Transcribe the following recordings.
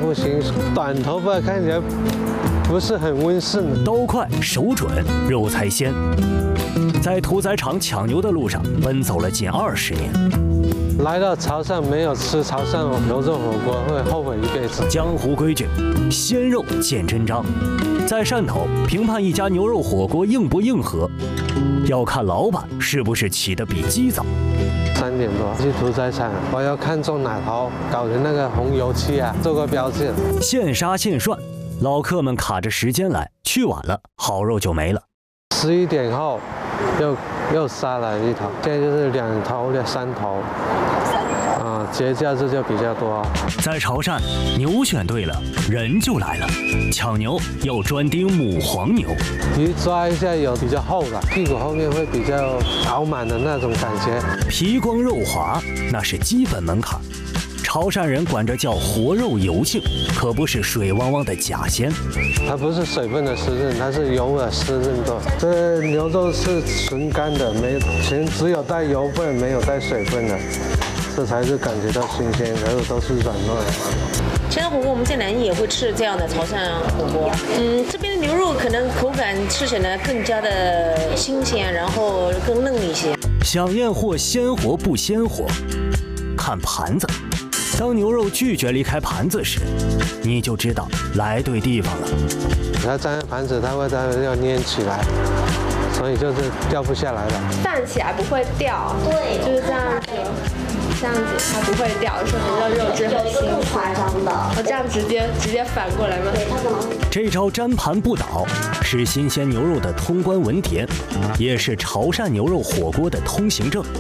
不行，短头发看起来不是很温顺。 刀快手准，肉才鲜。在屠宰场抢牛的路上奔走了近20年。 来到潮汕没有吃潮汕牛肉火锅，会后悔一辈子。 江湖规矩，鲜肉见真章。在汕头评判一家牛肉火锅硬不硬核，要看老板是不是起得比鸡早。 3点多去屠宰场，我要看中哪头搞的那个红油漆啊，做个标记。 现杀现涮，老客们卡着时间来，去晚了好肉就没了。 11点后又杀了一头，现在就是2头3头。节假日就比较多。 在潮汕，牛选对了，人就来了。抢牛要专盯母黄牛， 鱼抓一下有比较厚的，屁股后面会比较饱满的那种感觉。 皮光肉滑，那是基本门槛。潮汕人管这叫活肉油性，可不是水汪汪的假鲜。 它不是水分的湿润，它是油的湿润多。这牛肉是纯干的，只有带油分，没有带水分的。这才是感觉到新鲜，然后都是软糯的。 现在火锅我们在南宁也会吃这样的潮汕火锅，这边的牛肉可能口感吃起来更加的新鲜，然后更嫩一些。 想验货鲜活不鲜活，看盘子。当牛肉拒绝离开盘子时，你就知道来对地方了。 它粘盘子，它会要粘起来，所以就是掉不下来了。 站起来不会掉，对，就是这样子。这样子它不会掉，说明肉质很新鲜的。我这样直接反过来吗？ 这招粘盘不倒是新鲜牛肉的通关文牒，也是潮汕牛肉火锅的通行证。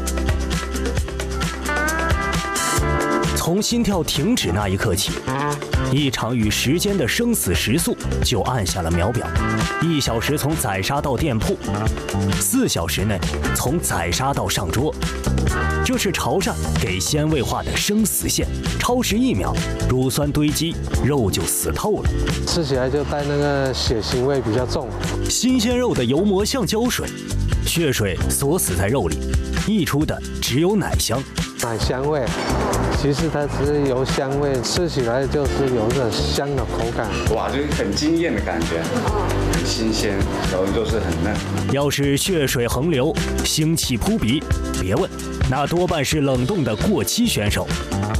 从心跳停止那一刻起，一场与时间的生死时速就按下了秒表。1小时从宰杀到店铺，4小时内从宰杀到上桌。这是潮汕给鲜味化的生死线，超时1秒，乳酸堆积，肉就死透了。 吃起来就带那个血腥味比较重。 新鲜肉的油膜像胶水，血水锁死在肉里，溢出的只有奶香。 奶香味，其实它只是油香味，吃起来就是有点香的口感。 哇，就是很惊艳的感觉，很新鲜，然后就是很嫩。 要是血水横流，腥气扑鼻，别问，那多半是冷冻的过期选手。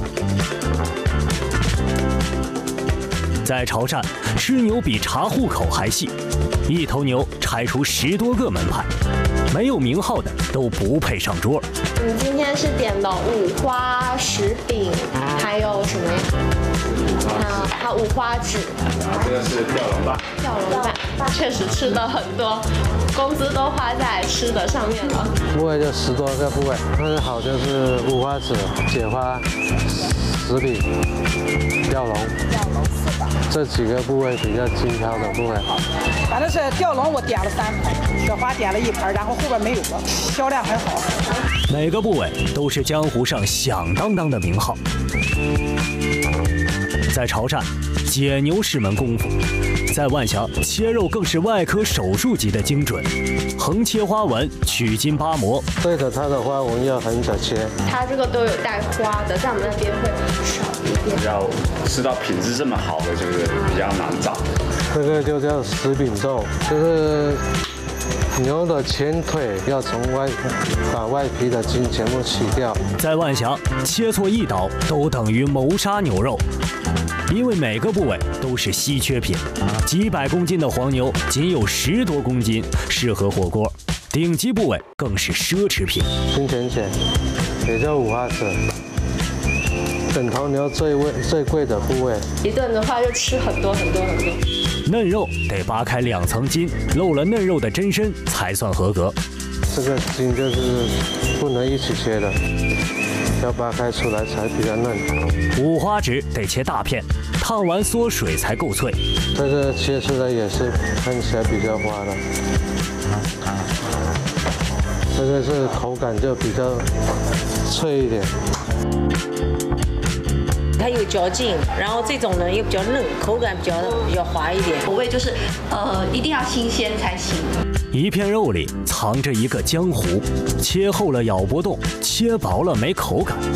在潮汕，吃牛比查户口还细，一头牛拆出10多个门派，没有名号的都不配上桌。 今天是点了五花石饼，还有什么呀？还有五花趾。 这个是吊龙饭。 吊龙饭确实吃的很多，工资都花在吃的上面了。 部位就10多个部位，那个好就是五花趾、解花、石饼、吊龙这几个部位比较精挑的部位。 反正是吊龙我点了3盘，雪花点了1盘，然后后边没有了，销量很好。 每个部位都是江湖上响当当的名号。在潮汕，解牛是门功夫；在万祥，切肉更是外科手术级的精准，横切花纹，取筋扒膜。 对着它的花纹要横着切。 它这个都有带花的，在我们那边会少一点。 要吃到品质这么好的，就是比较难找。 这个就叫石饼肉，就是牛的前腿要把外皮的筋全部取掉。 在万祥，切错一刀都等于谋杀牛肉，因为每个部位都是稀缺品，几百公斤的黄牛仅有10多公斤适合火锅，顶级部位更是奢侈品。 金钱血也叫五花趾，整头牛最贵的部位。 一顿的话就吃很多。 嫩肉得扒开2层筋，露了嫩肉的真身才算合格。 这个筋就是不能一起切的，要扒开出来才比较嫩。 五花趾得切大片，烫完缩水才够脆。 这个切出来也是看起来比较滑的，这个是口感就比较脆一点。 它有嚼劲，然后这种呢又比较嫩，口感比较滑一点。 口味就是一定要新鲜才行。 一片肉里藏着一个江湖，切厚了咬不动，切薄了没口感。